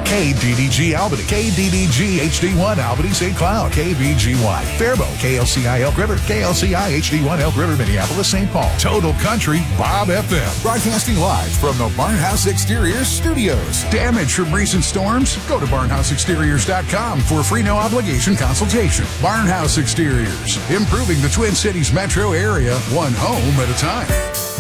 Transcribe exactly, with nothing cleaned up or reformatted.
K D D G Albany, K D D G H D one Albany Saint Cloud, K V G Y Faribault, K L C I Elk River, K L C I H D one Elk River, Minneapolis, Saint Paul. Total Country, Bob F M. Broadcasting live from the Barnhouse Exteriors studios. Damage from recent storms? Go to barnhouse exteriors dot com for a free no obligation consultation. Barnhouse Exteriors, improving the Twin Cities metro area, one home at a time.